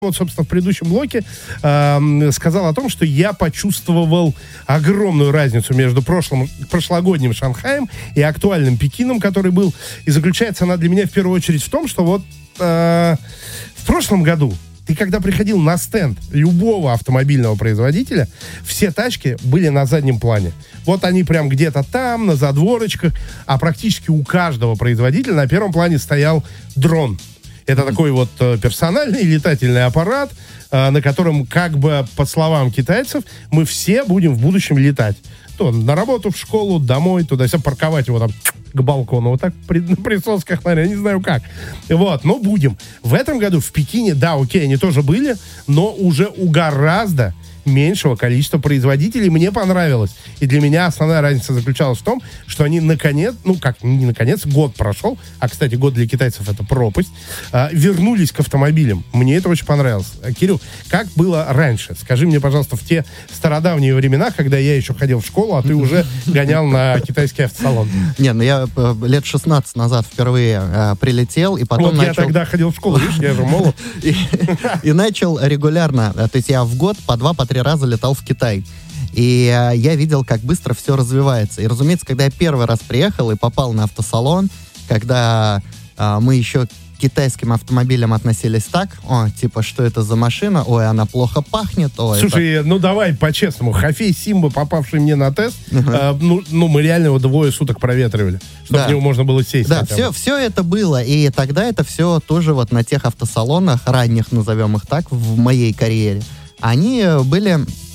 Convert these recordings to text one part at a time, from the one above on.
вот, собственно, в предыдущем блоке сказал о том, что я почувствовал огромную разницу между прошлогодним Шанхаем и актуальным Пекином, который был. И заключается она для меня в первую очередь в том, что вот в прошлом году ты, когда приходил на стенд любого автомобильного производителя, все тачки были на заднем плане. Вот они прям где-то там, на задворочках, а практически у каждого производителя на первом плане стоял дрон. Это такой вот персональный летательный аппарат, на котором, как бы, по словам китайцев, мы все будем в будущем летать. То на работу, в школу, домой, туда-сюда, парковать его там к балкону. Вот так на присосках, наверное, я не знаю как. Вот, но будем. В этом году в Пекине, да, окей, они тоже были, но уже у гораздо меньшего количества производителей. Мне понравилось. И для меня основная разница заключалась в том, что они наконец, не наконец, год прошел, а, кстати, год для китайцев это пропасть, вернулись к автомобилям. Мне это очень понравилось. Кирилл, как было раньше? Скажи мне, пожалуйста, в те стародавние времена, когда я еще ходил в школу, а ты уже гонял на китайский автосалон. Не, ну я лет 16 назад впервые прилетел, и потом начал... Вот я тогда ходил в школу, видишь, я же молод. И начал регулярно, то есть я в год по 2-3 раза летал в Китай. И я видел, как быстро все развивается. И, разумеется, когда я первый раз приехал и попал на автосалон, когда мы еще к китайским автомобилям относились так, типа, что это за машина, ой, она плохо пахнет, ой. Слушай, это... ну давай по-честному, Хафей Симба, попавший мне на тест, мы реально его 2 суток проветривали, чтобы в него можно было сесть. Да, все это было, и тогда это все тоже вот на тех автосалонах, ранних, назовем их так, в моей карьере, они были,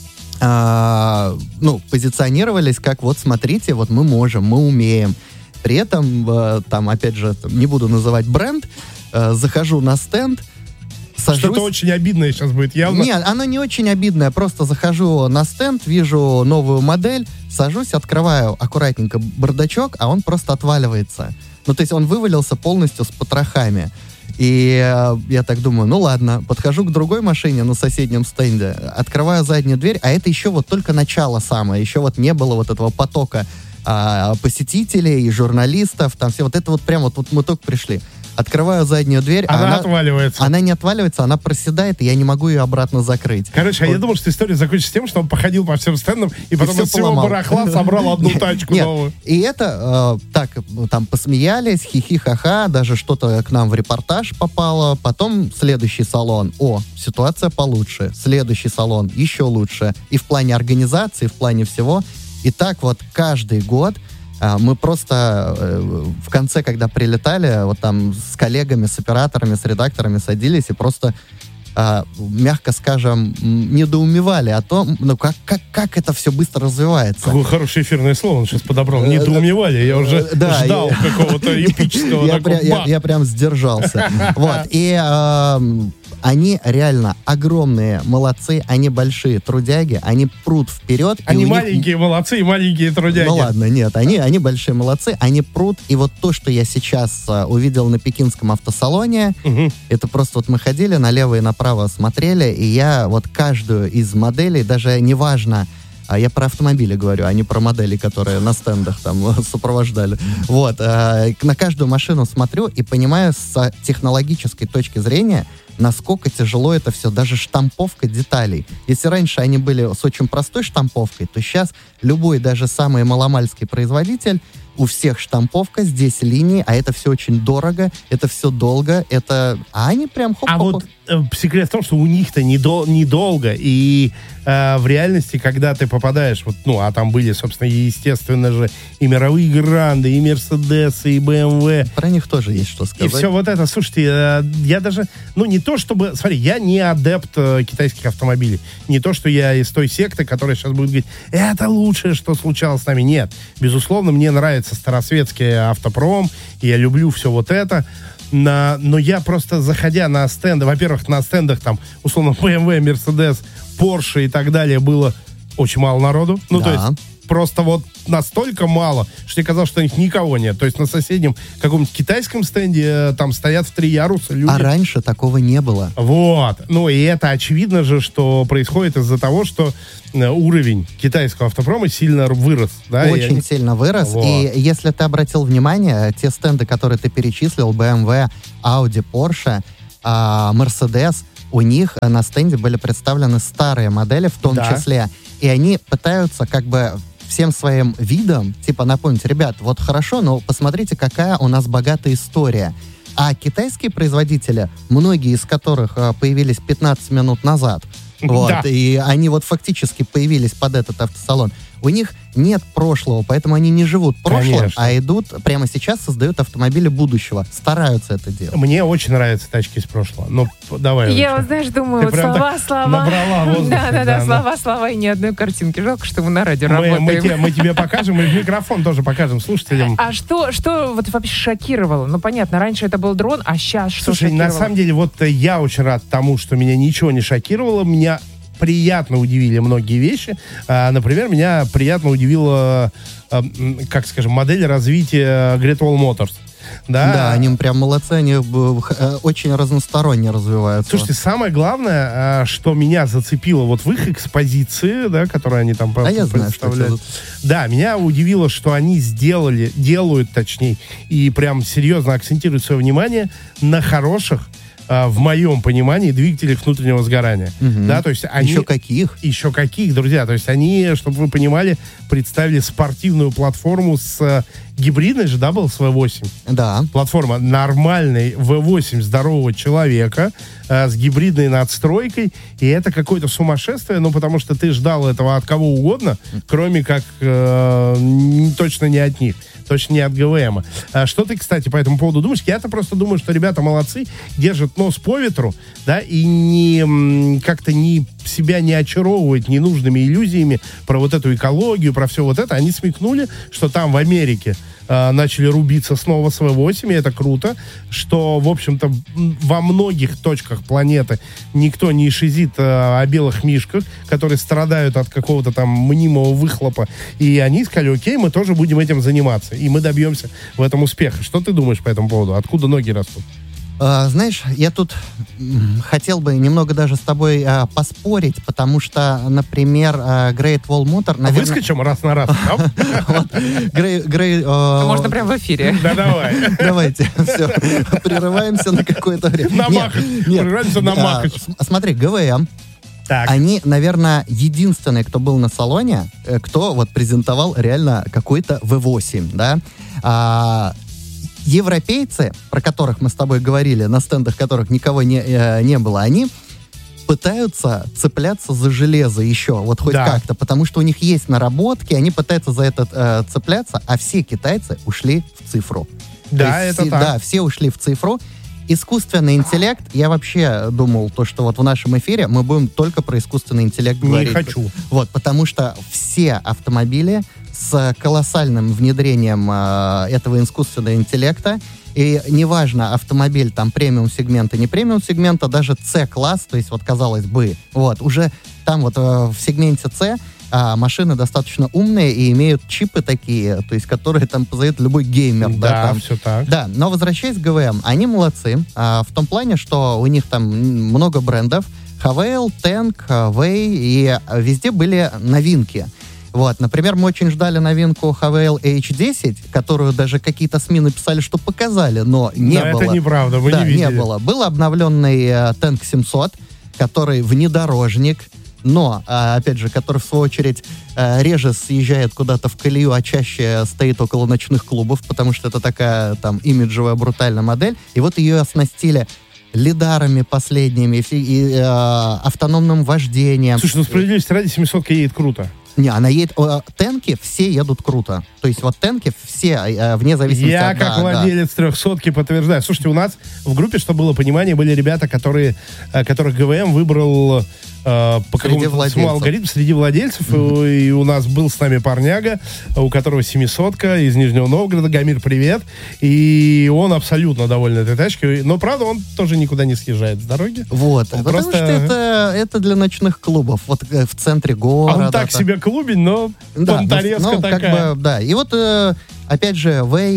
позиционировались как вот смотрите, вот мы можем, мы умеем. При этом, там, опять же, не буду называть бренд, захожу на стенд, сажусь... Что-то очень обидное сейчас будет явно. Нет, оно не очень обидное, просто захожу на стенд, вижу новую модель, сажусь, открываю аккуратненько бардачок, а он просто отваливается. Ну, то есть он вывалился полностью с потрохами. И я так думаю, ну ладно, подхожу к другой машине на соседнем стенде, открываю заднюю дверь, а это еще вот только начало самое, еще вот не было вот этого потока посетителей и журналистов, там все вот это вот прям вот мы только пришли. Открываю заднюю дверь, она отваливается. Она не отваливается, она проседает, и я не могу ее обратно закрыть. Короче, я думал, что история закончится тем, что он походил по всем стендам и потом из всего барахла собрал одну тачку новую. И это там посмеялись, хихи-ха-ха, даже что-то к нам в репортаж попало. Потом следующий салон. Ситуация получше. Следующий салон еще лучше. И в плане организации, и в плане всего. И так вот каждый год мы просто в конце, когда прилетали, вот там с коллегами, с операторами, с редакторами садились и просто, мягко скажем, недоумевали о том, как это все быстро развивается. Какое хорошее эфирное слово он сейчас подобрал. Недоумевали, я уже ждал какого-то эпического. Я прям сдержался. Вот, и... Они реально огромные молодцы, они большие трудяги, они прут вперед. Они маленькие молодцы и маленькие трудяги. Ну ладно, нет, они большие молодцы, они прут. И вот то, что я сейчас увидел на пекинском автосалоне, это просто вот мы ходили налево и направо смотрели, и я вот каждую из моделей, даже неважно, я про автомобили говорю, а не про модели, которые на стендах там сопровождали. Вот, на каждую машину смотрю и понимаю с технологической точки зрения, насколько тяжело это все, даже штамповка деталей. Если раньше они были с очень простой штамповкой, то сейчас любой, даже самый маломальский производитель, у всех штамповка, здесь линии, а это все очень дорого, это все долго, это... А они прям хоп-хоп. А вот секрет в том, что у них-то недолго, и в реальности, когда ты попадаешь, а там были, собственно, естественно же, и мировые гранды, и Мерседесы, и БМВ. Про них тоже есть что сказать. И все вот это, слушайте, я даже, не то чтобы, смотри, я не адепт китайских автомобилей, не то, что я из той секты, которая сейчас будет говорить, это лучшее, что случалось с нами. Нет, безусловно, мне нравится старосветский автопром, и я люблю все вот это. Но я просто, заходя на стенды, во-первых, на стендах там, условно, BMW, Mercedes, Porsche и так далее было очень мало народу. То есть просто вот настолько мало, что мне казалось, что у них никого нет. То есть на соседнем каком-нибудь китайском стенде там стоят в 3 яруса люди. А раньше такого не было. Вот. И это очевидно же, что происходит из-за того, что уровень китайского автопрома сильно вырос. Да? Очень сильно вырос. Вот. И если ты обратил внимание, те стенды, которые ты перечислил, BMW, Audi, Porsche, Mercedes, у них на стенде были представлены старые модели в том числе, и они пытаются как бы всем своим видом, типа, напомнить, ребят, вот хорошо, но посмотрите, какая у нас богатая история. А китайские производители, многие из которых появились 15 минут назад, вот, и они вот фактически появились под этот автосалон, у них нет прошлого, поэтому они не живут прошлым, а идут, прямо сейчас создают автомобили будущего, стараются это делать. Мне очень нравятся тачки из прошлого. Ну, давай. Я вот, знаешь, думаю, вот слова. Набрала воздуха. Да, слова и ни одной картинки. Жалко, что мы на радио работаем. Мы тебе покажем, и в микрофон тоже покажем слушателям. А что вот вообще шокировало? Ну, понятно, раньше это был дрон, а сейчас что шокировало? Слушай, на самом деле, вот я очень рад тому, что меня ничего не шокировало. Меня приятно удивили многие вещи. Например, меня приятно удивила, как скажем, модель развития Great Wall Motors. Да, они прям молодцы, они очень разносторонне развиваются. Слушайте, самое главное, что меня зацепило вот в их экспозиции, да, которую они там представляют. Да, меня удивило, что они делают, и прям серьезно акцентируют свое внимание на хороших, в моем понимании, двигателях внутреннего сгорания. Да, то есть они... Еще каких, друзья. То есть они, чтобы вы понимали, представили спортивную платформу с гибридной же, да, был с V8? Да. Платформа нормальной V8 здорового человека с гибридной надстройкой. И это какое-то сумасшествие, ну, потому что ты ждал этого от кого угодно, кроме как точно не от них. Точно не от ГВМ. Что ты, кстати, по этому поводу думаешь? Я-то просто думаю, что ребята молодцы, держат нос по ветру, да, и как-то себя не очаровывают ненужными иллюзиями про вот эту экологию, про все вот это. Они смекнули, что там в Америке начали рубиться снова с V8, и это круто, что, в общем-то, во многих точках планеты никто не шизит о белых мишках, которые страдают от какого-то там мнимого выхлопа, и они сказали, окей, мы тоже будем этим заниматься, и мы добьемся в этом успеха. Что ты думаешь по этому поводу? Откуда ноги растут? Знаешь, я тут хотел бы немного даже с тобой поспорить, потому что, например, Great Wall Motor... Выскочим раз на раз. Можно прямо в эфире. Да, давай. Давайте, все, прерываемся на какое-то время. На махач. Прерываемся на махач. Смотри, ГВМ. Они, наверное, единственные, кто был на салоне, кто вот презентовал реально какой-то V8, да? Европейцы, про которых мы с тобой говорили, на стендах которых никого не было, они пытаются цепляться за железо еще, вот хоть как-то, потому что у них есть наработки, они пытаются за это цепляться, а все китайцы ушли в цифру. Да, это так. Да, все ушли в цифру. Искусственный интеллект, я вообще думал, что вот в нашем эфире мы будем только про искусственный интеллект говорить. Не хочу. Вот, потому что все автомобили с колоссальным внедрением этого искусственного интеллекта, и неважно, автомобиль там премиум-сегмента, не премиум-сегмента, даже C-класс, то есть вот казалось бы, вот, уже там вот в сегменте C машины достаточно умные и имеют чипы такие, то есть которые там позовет любой геймер. Да, там. все так. Да, но возвращаясь к ГВМ, они молодцы в том плане, что у них там много брендов, Havail, Tank, Way, и везде были новинки. Вот, например, мы очень ждали новинку Havail H10, которую даже какие-то СМИ написали, что показали, но не было. Это неправда, мы не видели. Не было. Был обновленный Tank 700, который внедорожник, но, опять же, который, в свою очередь, реже съезжает куда-то в колею, а чаще стоит около ночных клубов, потому что это такая там имиджевая, брутальная модель. И вот ее оснастили лидарами последними и автономным вождением. Слушай, ну справедливости ради, 700-ка едет круто. Не, она едет... Тенки все едут круто. То есть вот тенки все, вне зависимости от... Я, как владелец 300-ки, подтверждаю. Слушайте, у нас в группе, чтобы было понимание, были ребята, которых ГВМ выбрал по какому-то алгоритму среди владельцев. И у нас был с нами парняга, у которого 700-ка из Нижнего Новгорода. Гамир, привет. И он абсолютно доволен этой тачкой. Но, правда, он тоже никуда не съезжает с дороги. Вот. Потому что это для ночных клубов. Вот в центре города. Он так себе клубень, но понторезка такая. Как бы, да. И вот, опять же,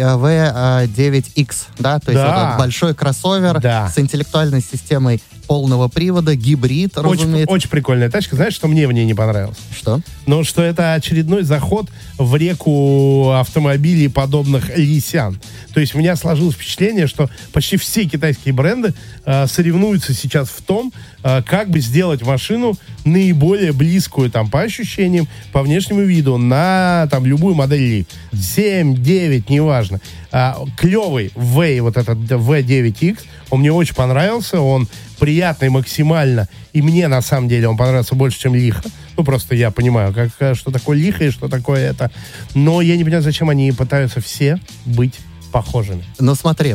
V9X, да, то есть вот большой кроссовер с интеллектуальной системой полного привода, гибрид, разумеется. Очень прикольная тачка. Знаешь, что мне в ней не понравилось? Что? Ну, что это очередной заход в реку автомобилей, подобных Лисян. То есть у меня сложилось впечатление, что почти все китайские бренды соревнуются сейчас в том, как бы сделать машину наиболее близкую там по ощущениям, по внешнему виду на там любую модель Leaf. 7, 9, неважно. Клевый V, вот этот V9X, он мне очень понравился, он приятный максимально, и мне на самом деле он понравился больше, чем Лиха. Ну, просто я понимаю, что такое Лиха и что такое это. Но я не понимаю, зачем они пытаются все быть похожими. Но смотри,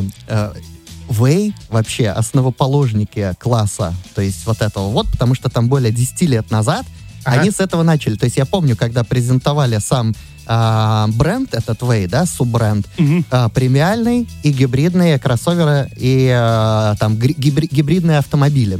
Way вообще основоположники класса, то есть вот этого вот, потому что там более 10 лет назад они с этого начали. То есть я помню, когда презентовали сам бренд, этот Way, да, суббренд, премиальный и гибридные кроссоверы и там гибридные автомобили.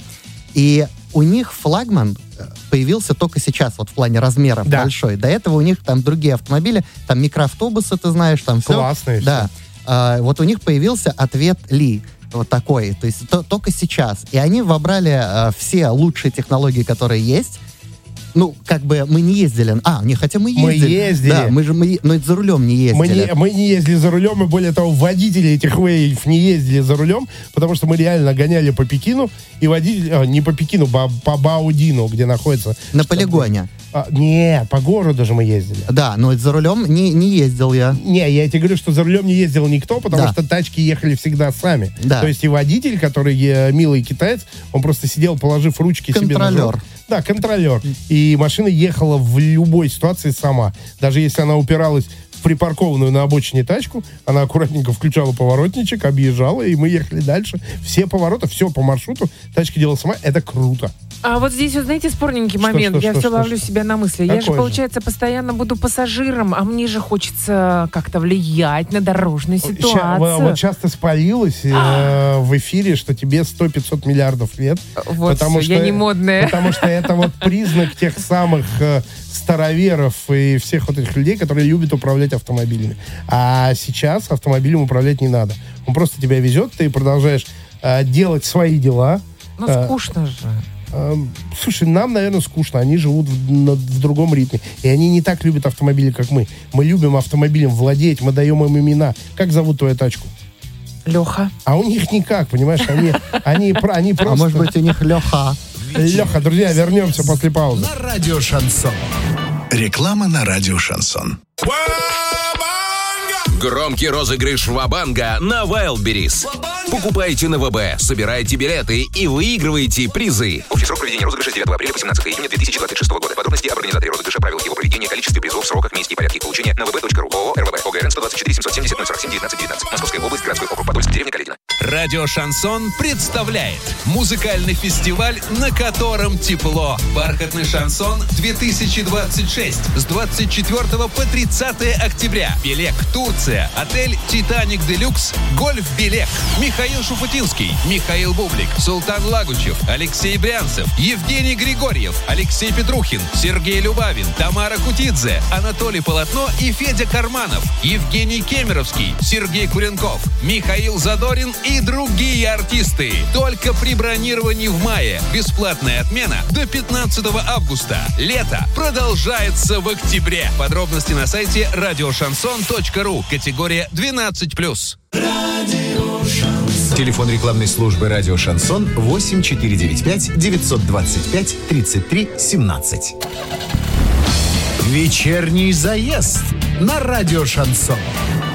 И у них флагман появился только сейчас, вот в плане размеров большой. До этого у них там другие автомобили, там микроавтобусы, ты знаешь, там все. Классные. Да. Вот у них появился ответ Ли. Вот такой, то есть только сейчас. И они вобрали все лучшие технологии, которые есть. Ну, как бы мы не ездили. Хотя мы ездили. Мы ездили. Да, но за рулем не ездили. Мы не ездили за рулем, и более того, водители этих вейв не ездили за рулем, потому что мы реально гоняли по Пекину, и водитель, не по Пекину, по Баудину, где находится. На полигоне. Нет, по городу же мы ездили. Да, но за рулем не ездил я. Не, я тебе говорю, что за рулем не ездил никто, потому что тачки ехали всегда сами. Да. То есть и водитель, который милый китаец, он просто сидел, положив ручки себе на жопу. Да, контролер. И машина ехала в любой ситуации сама. Даже если она упиралась в припаркованную на обочине тачку, она аккуратненько включала поворотничек, объезжала, и мы ехали дальше. Все повороты, все по маршруту. Тачка делала сама. Это круто. А вот здесь, вот, знаете, спорненький момент. Я все ловлю себя на мысли. Я же, получается, постоянно буду пассажиром, а мне же хочется как-то влиять на дорожную ситуацию. Вот сейчас ты спалилась в эфире, что тебе 100-500 миллиардов лет. Вот потому что я не модная. Потому что это вот признак тех самых староверов и всех вот этих людей, которые любят управлять автомобилями. А сейчас автомобилем управлять не надо. Он просто тебя везет, ты продолжаешь делать свои дела. Ну, скучно же. Слушай, нам, наверное, скучно. Они живут в другом ритме. И они не так любят автомобили, как мы. Мы любим автомобилем владеть, мы даем им имена. Как зовут твою тачку? Леха. А у них никак, понимаешь? Они просто... А может быть, у них Леха. Леха, друзья, вернемся после паузы. На радио Шансон. Реклама на радио Шансон. Громкий розыгрыш Ва-банга на Wildberries. Покупайте на ВБ, собирайте билеты и выигрывайте призы. Общий срок проведения розыгрыша с 9 апреля по 17 июня 2026 года. Подробности об организаторе розыгрыша, правилах его проведения, количестве призов, сроках, месте и порядке их получения на vb.ru. ООО РВБ. ОГРН 124 770 047 19 19. Московская область, городской округ Подольск, деревня Каледино. Радио Шансон представляет музыкальный фестиваль, на котором тепло. Бархатный шансон 2026 с 24 по 30 октября. Белек, Турция. Отель «Титаник Делюкс», «Гольф Белек», Михаил Шуфутинский, Михаил Бублик, Султан Лагучев, Алексей Брянцев, Евгений Григорьев, Алексей Петрухин, Сергей Любавин, Тамара Кутидзе, Анатолий Полотно и Федя Карманов, Евгений Кемеровский, Сергей Куренков, Михаил Задорин и другие артисты. Только при бронировании в мае. Бесплатная отмена до 15 августа. Лето продолжается в октябре. Подробности на сайте radioshanson.ru. Категория 12+. Телефон рекламной службы «Радио Шансон» 8495 925 33 17. Вечерний заезд на радио Шансон.